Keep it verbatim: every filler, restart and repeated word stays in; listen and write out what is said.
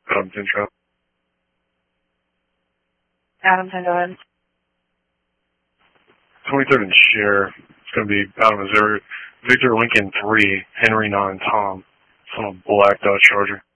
Um, intro. Adam, go ahead. twenty-third and Share. It's going to be out of Missouri. Victor Lincoln three, Henry nine, Tom. It's on a black Dodge Charger.